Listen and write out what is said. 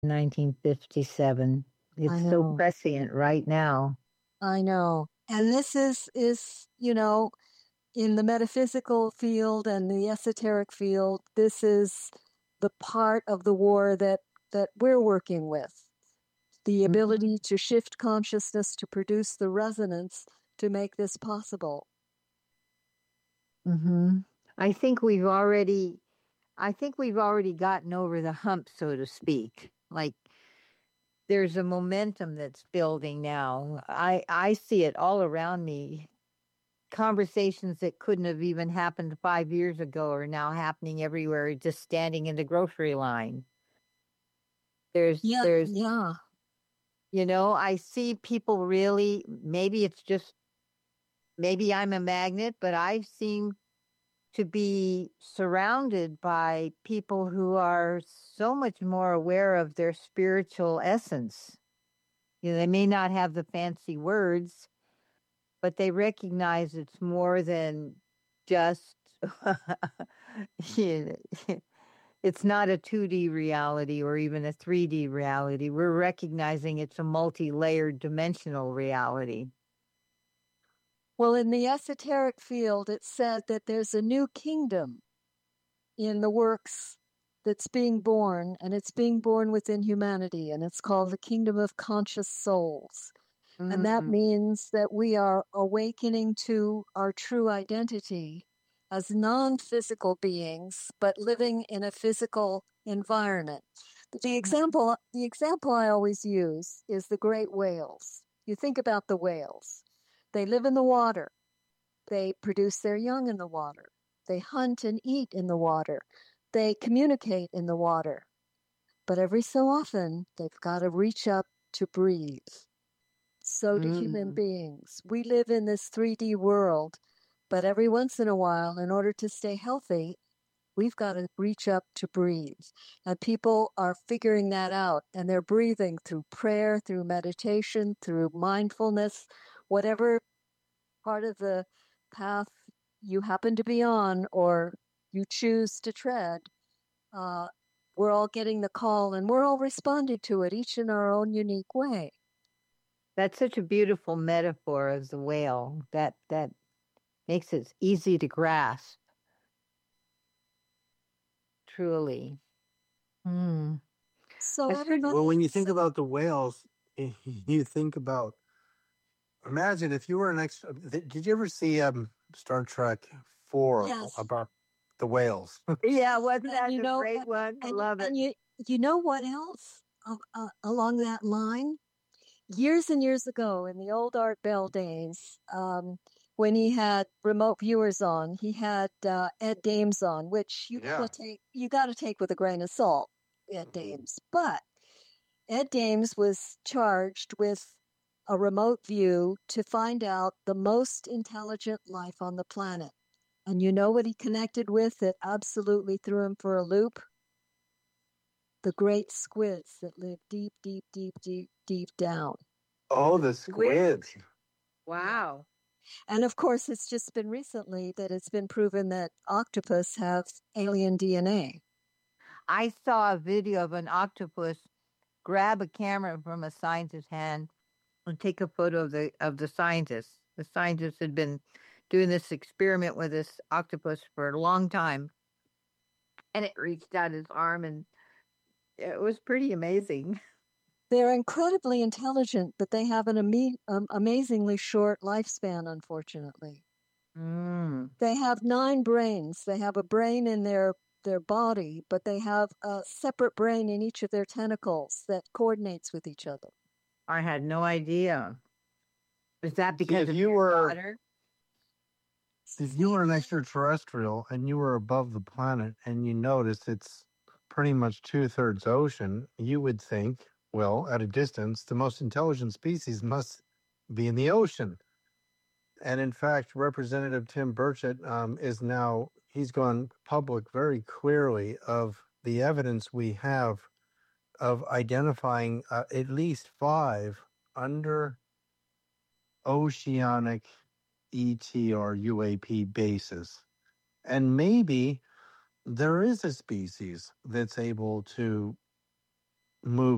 1957. I It's so know. prescient right now. I know. And this is, in the metaphysical field and the esoteric field, this is the part of the war that we're working with. The Mhm. ability to shift consciousness to produce the resonance to make this possible. hmm I think we've already, I think we've already gotten over the hump, so to speak. Like there's a momentum that's building now. I see it all around me. Conversations that couldn't have even happened 5 years ago are now happening everywhere. Just standing in the grocery line. Yeah, There's, yeah. I see people really. Maybe it's just maybe I'm a magnet, but I seem to be surrounded by people who are so much more aware of their spiritual essence. They may not have the fancy words, but they recognize it's more than just, you know, it's not a 2D reality or even a 3D reality. We're recognizing it's a multi layered dimensional reality. Well, in the esoteric field, it's said that there's a new kingdom in the works that's being born, and it's being born within humanity, and it's called the kingdom of conscious souls. And that Mm. means that we are awakening to our true identity as non physical beings, but living in a physical environment. The example I always use is the great whales. You think about the whales. They live in the water. They produce their young in the water. They hunt and eat in the water. They communicate in the water. But every so often, they've got to reach up to breathe. So do human Mm. beings. We live in this 3D world, but every once in a while, in order to stay healthy, we've got to reach up to breathe. And people are figuring that out, and they're breathing through prayer, through meditation, through mindfulness, whatever part of the path you happen to be on or you choose to tread. Uh, we're all getting the call and we're all responding to it, each in our own unique way. That's such a beautiful metaphor of the whale. That makes it easy to grasp. Truly. Hmm. So I certainly. Well, everybody, when you think about the whales, you think about, imagine if you were an extra. Did you ever see Star Trek 4 yes. about the whales? Yeah, wasn't And that a great one? I and love it. and you know what else along that line? Years and years ago, in the old Art Bell days, when he had remote viewers on, he had Ed Dames on, which Yeah. you gotta take with a grain of salt, Ed Dames. But Ed Dames was charged with a remote view to find out the most intelligent life on the planet. And you know what he connected with that absolutely threw him for a loop? The great squids that live deep, deep, deep, deep, deep down. Oh, the Squid. squids. Yeah. Wow. And of course, it's just been recently that it's been proven that octopus have alien DNA. I saw a video of an octopus grab a camera from a scientist's hand and take a photo of the scientist. The scientist had been doing this experiment with this octopus for a long time, and it reached out its arm, and it was pretty amazing. They're incredibly intelligent, but they have an amazingly short lifespan, unfortunately. Mm. They have 9 brains. They have a brain in their body, but they have a separate brain in each of their tentacles that coordinates with each other. I had no idea. Is that See, because if of you their were water? if you were an extraterrestrial and you were above the planet and you notice it's pretty much 2/3 ocean, you would think, well, at a distance, the most intelligent species must be in the ocean. And in fact, Representative Tim Burchett is now, he's gone public very clearly of the evidence we have of identifying at least 5 under oceanic ET or UAP bases. And maybe there is a species that's able to move